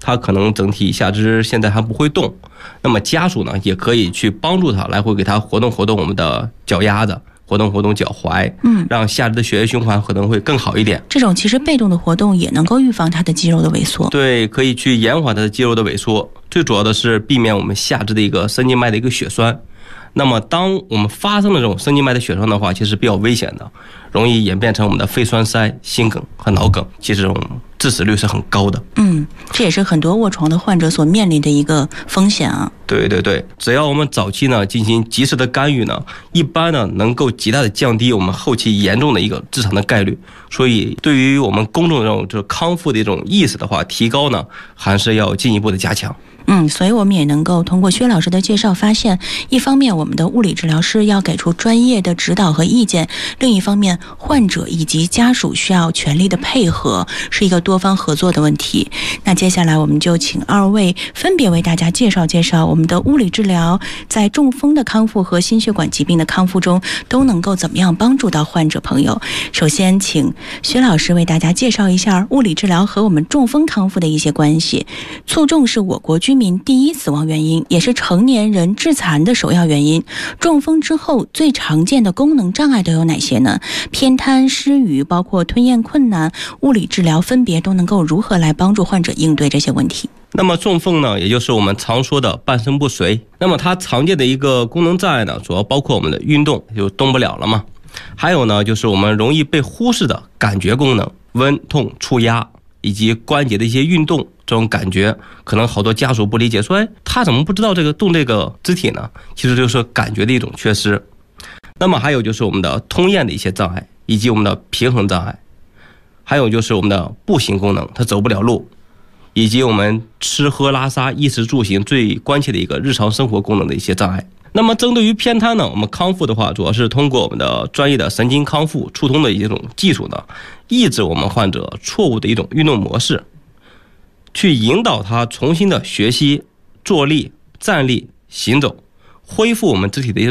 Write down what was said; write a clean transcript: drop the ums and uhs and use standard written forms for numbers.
他可能整体下肢现在还不会动，那么家属呢也可以去帮助他，来回给他活动活动我们的脚丫子，活动活动脚踝，让下肢的血液循环可能会更好一点。 这种其实被动的活动也能够预防他的肌肉的萎缩。 对，可以去延缓他的肌肉的萎缩。最主要的是避免我们下肢的一个神经脉的一个血栓。那么当我们发生了这种神经脉的血栓的话，其实比较危险的，容易演变成我们的肺栓塞、心梗和脑梗，其实这种致死率是很高的。 这也是很多卧床的患者所面临的一个风险啊。 对对对，只要我们早期呢进行及时的干预呢，一般呢能够极大的降低我们后期严重的一个致残的概率。所以对于我们公众这种就是康复的一种意识的话，提高呢还是要进一步的加强。 所以我们也能够通过薛老师的介绍发现，一方面我们的物理治疗师要给出专业的指导和意见，另一方面患者以及家属需要全力的配合，是一个多方合作的问题。那接下来我们就请二位分别为大家介绍介绍我们的物理治疗在中风的康复和心血管疾病的康复中都能够怎么样帮助到患者朋友。首先请薛老师为大家介绍一下物理治疗和我们中风康复的一些关系。卒中是我国居民第一死亡原因，也是成年人致残的首要原因。中风之后最常见的功能障碍都有哪些呢？偏瘫、失语，包括吞咽困难，物理治疗分别都能够如何来帮助患者应对这些问题？ 那么中风呢，也就是我们常说的半身不遂。那么它常见的一个功能障碍呢，主要包括我们的运动就动不了了嘛，还有呢就是我们容易被忽视的感觉功能，温痛触压以及关节的一些运动这种感觉，可能好多家属不理解，说他怎么不知道这个动这个肢体呢？其实就是感觉的一种缺失。那么还有就是我们的通咽的一些障碍，以及我们的平衡障碍，还有就是我们的步行功能，他走不了路，以及我们吃喝拉撒衣食住行最关切的一个日常生活功能的一些障碍。那么针对于偏瘫呢，我们康复的话，主要是通过我们的专业的神经康复触通的一种技术呢，抑制我们患者错误的一种运动模式，去引导他重新的学习坐立、站立、行走，恢复我们肢体的一种